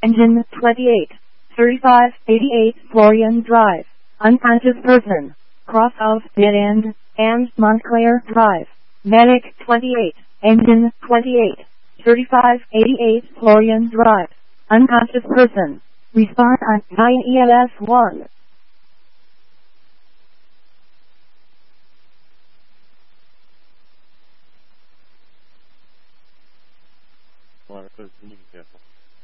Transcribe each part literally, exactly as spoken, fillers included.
Engine twenty-eight, thirty-five eighty-eight Florian Drive. Unconscious person. Cross of Dead End and Montclair Drive. Medic twenty-eight, Engine twenty-eight, thirty-five eighty-eight Florian Drive. Unconscious person. Respond on nine E M S one. Well, I suppose you need to be careful.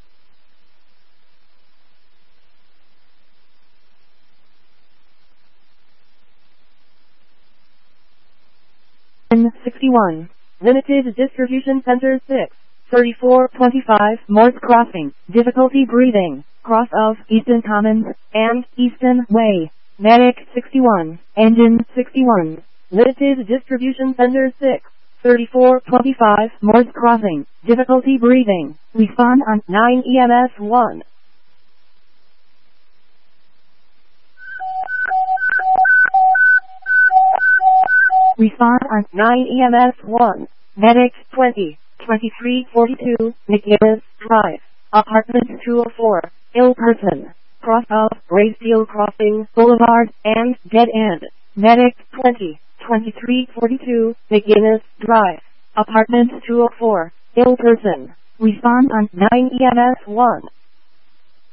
sixty-one. Limited Distribution Center six. thirty-four twenty-five Morse Crossing. Difficulty breathing. Cross of Easton Commons and Easton Way. Medic sixty-one. Engine sixty-one. Limited Distribution Center six. thirty-four twenty-five Morse Crossing. Difficulty breathing. Respond on nine E M S one. Respond on nine E M S one. Medic twenty, twenty-three forty-two, McGinnis Drive. Apartment two oh four, ill person. Cross of Grayfield Crossing Boulevard and Dead End. Medic twenty, twenty-three forty-two, McGinnis Drive. Apartment two oh four, ill person. Respond on nine E M S one.